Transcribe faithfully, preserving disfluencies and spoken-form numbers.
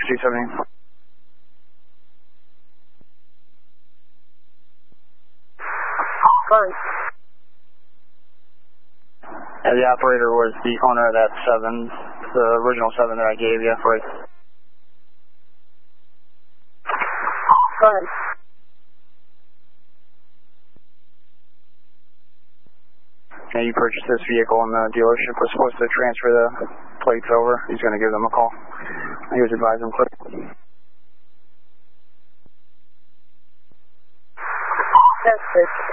two seventy. Fine. Yeah, the operator was the owner of that seven, the original seven that I gave you. Right. Fine. Yeah, you purchased this vehicle and the dealership was supposed to transfer the plates over. He's going to give them a call. He was advised them quick. That's it.